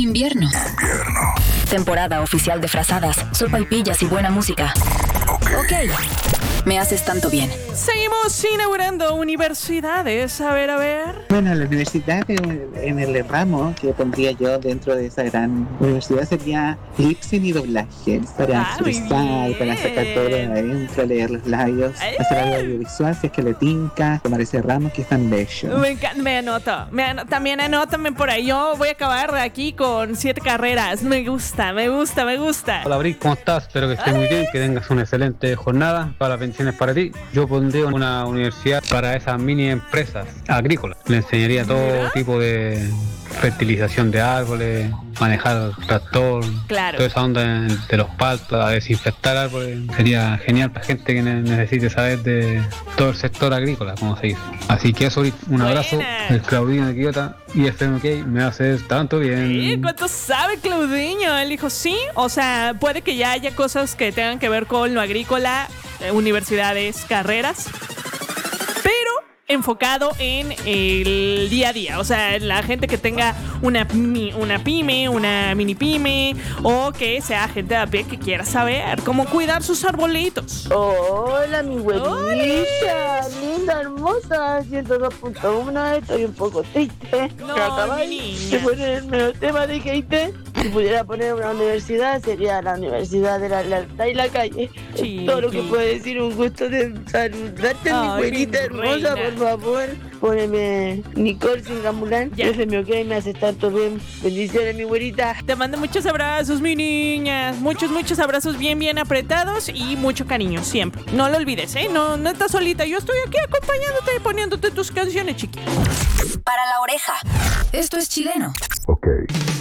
invierno. Temporada oficial de frazadas, sopaipillas y buena música. Ok. Me haces tanto bien. Seguimos inaugurando universidades. A ver. Bueno, la universidad en el ramo que pondría yo dentro de esa gran universidad sería lip-sync y doblaje. Para expresar, para sacar todo de adentro, leer los labios, hacer algo audiovisual si es que le tinca, tomar ese ramo que es tan bello. Me encanta, también anótame por ahí. Yo voy a acabar aquí con 7 carreras. Me gusta. Hola, Abril, ¿cómo estás? Espero que estés muy bien, que tengas una excelente jornada. Para las pensiones para ti. Yo pondría una universidad para esas mini empresas agrícolas. Le enseñaría todo tipo de fertilización de árboles, manejar tractor, claro, toda esa onda de los paltos, a desinfectar árboles. Sería genial para gente que necesite saber de todo el sector agrícola, como se dice. Así que eso, un abrazo, el Claudinho de Quillota y FM OK me hace tanto bien. ¿Cuánto sabe Claudinho? Él dijo sí, o sea, puede que ya haya cosas que tengan que ver con lo agrícola, universidades, carreras, pero enfocado en el día a día, o sea, la gente que tenga una pyme, una mini pyme, o que sea gente de a pie que quiera saber cómo cuidar sus arbolitos. Hola, mi güerita, linda, hermosa, 102.1, estoy un poco triste. No, acabáis de ponerme el tema de hate. Si pudiera poner una universidad, sería la Universidad de la Lealtad y la Calle. Es todo lo que puedo decir, un gusto de saludarte, mi güerita hermosa, por favor. Poneme Nicole Singamulán, FM OK, me hace tanto bien. Bendiciones, mi güerita. Te mando muchos abrazos, mi niña. Muchos abrazos bien apretados y mucho cariño, siempre. No lo olvides, No estás solita. Yo estoy aquí acompañándote y poniéndote tus canciones, chiquita. Para la oreja. Esto es chileno. Ok.